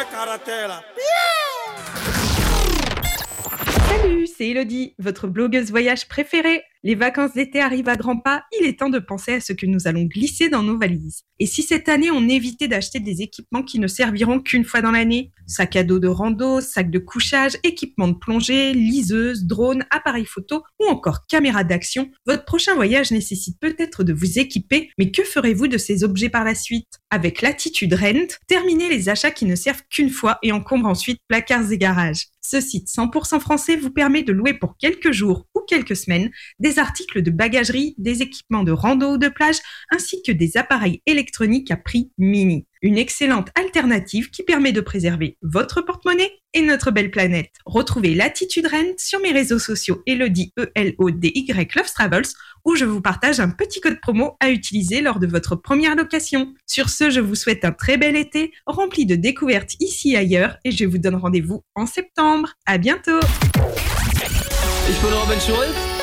karaté là. Salut, c'est Elodie, votre blogueuse voyage préférée. Les vacances d'été arrivent à grands pas, il est temps de penser à ce que nous allons glisser dans nos valises. Et si cette année on évitait d'acheter des équipements qui ne serviront qu'une fois dans l'année ? Sac à dos de rando, sac de couchage, équipement de plongée, liseuse, drone, appareil photo ou encore caméra d'action, votre prochain voyage nécessite peut-être de vous équiper, mais que ferez-vous de ces objets par la suite ? Avec Latitude Rent, terminez les achats qui ne servent qu'une fois et encombrent ensuite placards et garages. Ce site 100% français vous permet de louer pour quelques jours ou quelques semaines des articles de bagagerie, des équipements de rando ou de plage, ainsi que des appareils électroniques à prix mini. Une excellente alternative qui permet de préserver votre porte-monnaie et notre belle planète. Retrouvez Latitude Rent sur mes réseaux sociaux Elodie, ELODY, Loves Travels, où je vous partage un petit code promo à utiliser lors de votre première location. Sur ce, je vous souhaite un très bel été, rempli de découvertes ici et ailleurs, et je vous donne rendez-vous en septembre. À bientôt. Ich bin Robin Schulz.